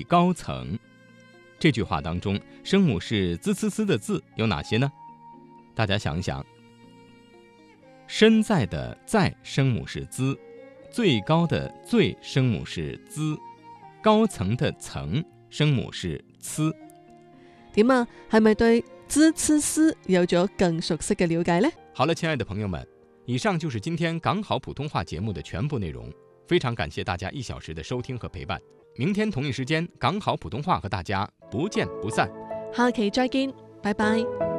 高层。这句话当中，声母是滋呲呲的字有哪些呢？大家想一想，身在的在声母是滋，最高的最声母是滋，高层的層聲母是呲。 點啊？係咪對滋呲絲有咗更熟悉嘅了解呢？ 好了，親愛的朋友們，以上就是今天港好普通話節目的全部內容。非常感謝大家1小時的收聽和陪伴。明天同一時間，港好普通話和大家不見不散。 下期再見，拜拜。